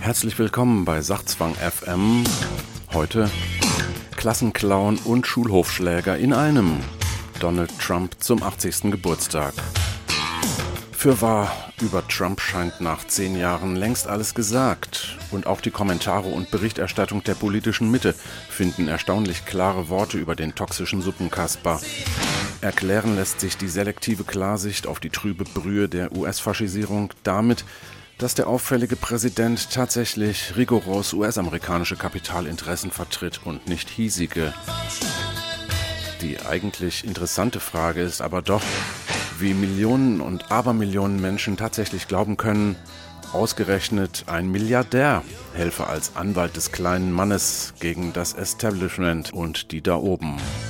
Herzlich willkommen bei Sachzwang FM. Heute Klassenclown und Schulhofschläger in einem. Donald Trump zum 80. Geburtstag. Fürwahr, über Trump scheint nach 10 Jahren längst alles gesagt. Und auch die Kommentare und Berichterstattung der politischen Mitte finden erstaunlich klare Worte über den toxischen Suppenkasper. Erklären lässt sich die selektive Klarsicht auf die trübe Brühe der US-Faschisierung damit, dass der auffällige Präsident tatsächlich rigoros US-amerikanische Kapitalinteressen vertritt und nicht hiesige. Die eigentlich interessante Frage ist aber doch, wie Millionen und Abermillionen Menschen tatsächlich glauben können, ausgerechnet ein Milliardär helfe als Anwalt des kleinen Mannes gegen das Establishment und die da oben.